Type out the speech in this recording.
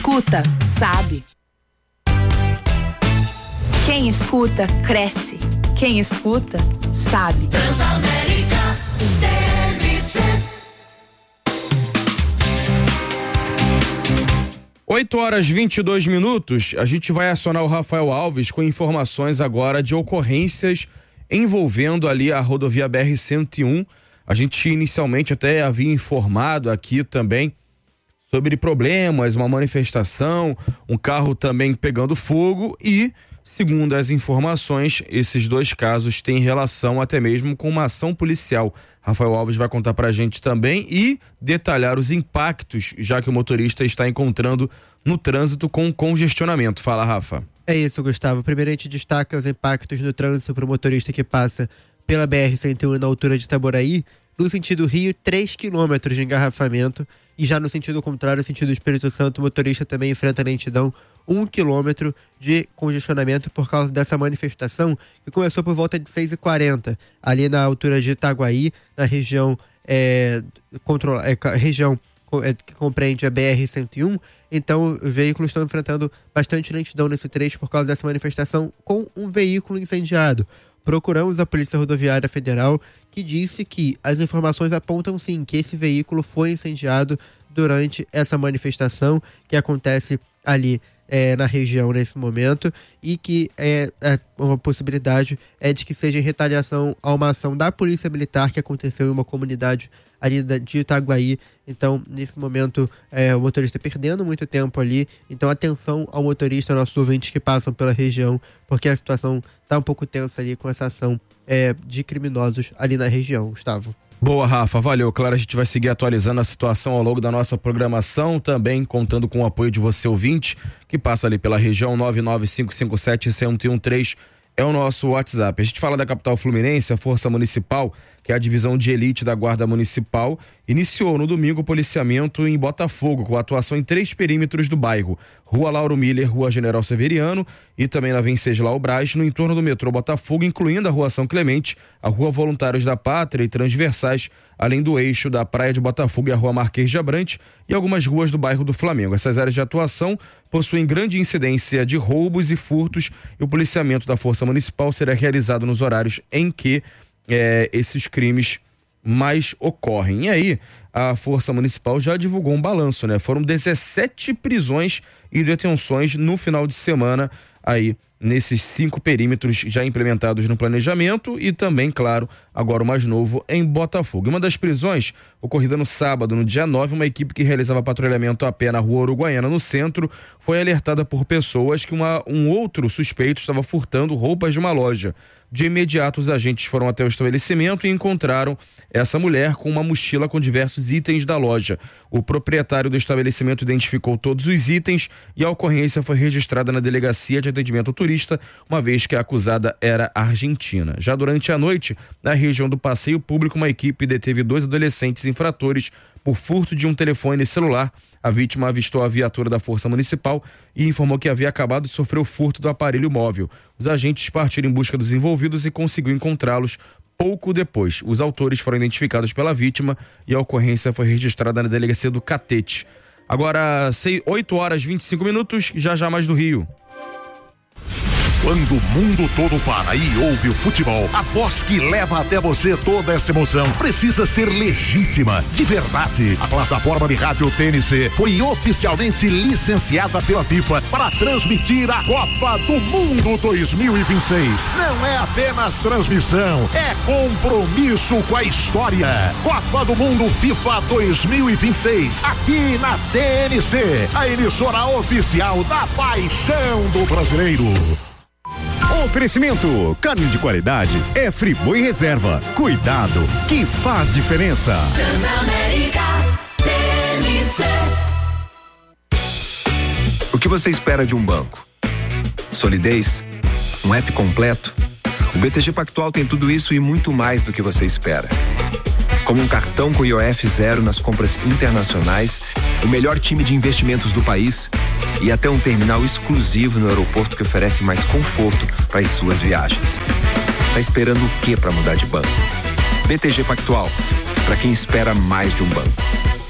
Escuta, sabe. Quem escuta, cresce. Quem escuta, sabe. Transamérica TNC. 8h22. A gente vai acionar o Rafael Alves com informações agora de ocorrências envolvendo ali a rodovia BR-101. A gente inicialmente até havia informado aqui também sobre problemas, uma manifestação, um carro também pegando fogo e, segundo as informações, esses dois casos têm relação até mesmo com uma ação policial. Rafael Alves vai contar pra gente também e detalhar os impactos, já que o motorista está encontrando no trânsito com congestionamento. Fala, Rafa. É isso, Gustavo. Primeiro a gente destaca os impactos no trânsito para o motorista que passa pela BR-101 na altura de Itaboraí. No sentido Rio, 3 quilômetros de engarrafamento. E já no sentido contrário, sentido Espírito Santo, o motorista também enfrenta lentidão, 1 quilômetro de congestionamento por causa dessa manifestação que começou por volta de 6h40, ali na altura de Itaguaí, na região, região que compreende a BR-101. Então, os veículos estão enfrentando bastante lentidão nesse trecho por causa dessa manifestação com um veículo incendiado. Procuramos a Polícia Rodoviária Federal, que disse que as informações apontam sim que esse veículo foi incendiado durante essa manifestação que acontece ali na região nesse momento e que uma possibilidade é de que seja em retaliação a uma ação da Polícia Militar que aconteceu em uma comunidade ali de Itaguaí. Então, nesse momento, o motorista perdendo muito tempo ali. Então, atenção ao motorista, nossos ouvintes que passam pela região, porque a situação está um pouco tensa ali com essa ação de criminosos ali na região, Gustavo. Boa, Rafa, valeu. Claro, a gente vai seguir atualizando a situação ao longo da nossa programação, também contando com o apoio de você, ouvinte, que passa ali pela região. 99557-1013 é o nosso WhatsApp. A gente fala da capital fluminense. A Força Municipal, que é a divisão de elite da Guarda Municipal, iniciou no domingo o policiamento em Botafogo, com atuação em 3 perímetros do bairro: Rua Lauro Miller, Rua General Severiano e também na Venceslau Braz, no entorno do metrô Botafogo, incluindo a Rua São Clemente, a Rua Voluntários da Pátria e transversais, além do eixo da Praia de Botafogo e a Rua Marquês de Abrantes e algumas ruas do bairro do Flamengo. Essas áreas de atuação possuem grande incidência de roubos e furtos e o policiamento da Força Municipal será realizado nos horários em que esses crimes mais ocorrem. E aí, a Força Municipal já divulgou um balanço, né? Foram 17 prisões e detenções no final de semana aí nesses 5 perímetros já implementados no planejamento e também, claro, agora o mais novo em Botafogo. Uma das prisões ocorrida no sábado, no dia 9, uma equipe que realizava patrulhamento a pé na Rua Uruguaiana, no centro, foi alertada por pessoas que um outro suspeito estava furtando roupas de uma loja. De imediato, os agentes foram até o estabelecimento e encontraram essa mulher com uma mochila com diversos itens da loja. O proprietário do estabelecimento identificou todos os itens e a ocorrência foi registrada na Delegacia de Atendimento ao Turista, uma vez que a acusada era argentina. Já durante a noite, na região do Passeio Público, uma equipe deteve 2 adolescentes infratores por furto de um telefone celular. A vítima avistou a viatura da Força Municipal e informou que havia acabado de sofrer o furto do aparelho móvel. Os agentes partiram em busca dos envolvidos e conseguiu encontrá-los pouco depois. Os autores foram identificados pela vítima e a ocorrência foi registrada na Delegacia do Catete. Agora, 8h25, já mais do Rio. Quando o mundo todo para e ouve o futebol, a voz que leva até você toda essa emoção precisa ser legítima, de verdade. A plataforma de rádio TNC foi oficialmente licenciada pela FIFA para transmitir a Copa do Mundo 2026. Não é apenas transmissão, é compromisso com a história. Copa do Mundo FIFA 2026, aqui na TNC, a emissora oficial da paixão do brasileiro. Oferecimento: carne de qualidade é Friboi Reserva. Cuidado que faz diferença. Transamérica TNC. O que você espera de um banco? Solidez? Um app completo? O BTG Pactual tem tudo isso e muito mais do que você espera. Como um cartão com IOF zero nas compras internacionais, o melhor time de investimentos do país e até um terminal exclusivo no aeroporto que oferece mais conforto para as suas viagens. Tá esperando o quê para mudar de banco? BTG Pactual, para quem espera mais de um banco.